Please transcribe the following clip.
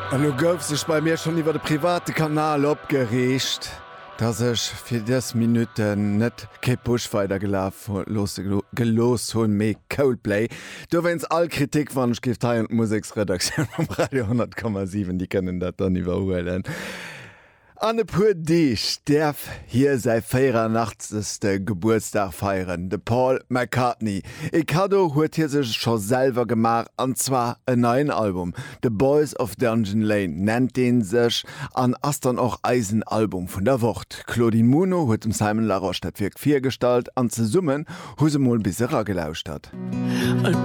Hallo gouf sech bei mir schon iwwer de private Kanal opgerecht, dat sech fir des Minuten net ke Puschfeider gelos hunn méi Coldplay. Du wenns all Kritik wann gift und Musiksredaktion am Radio 10,7, die kennen dat dann iwwerhuelen. Anne puer Dich derf hier sei 84. Geburtstag feiern, de Paul McCartney. Kado huet hier sech schon selber gemacht, anzwa ein neuen Album. The Boys of Dungeon Lane nennt den sech an ass dann auch Eisenalbum von der Wocht. Claudine Muno huet dem Simon Laroche dat Wirk 4 gestalt an ze summen, hu se mol bis gelauscht hat.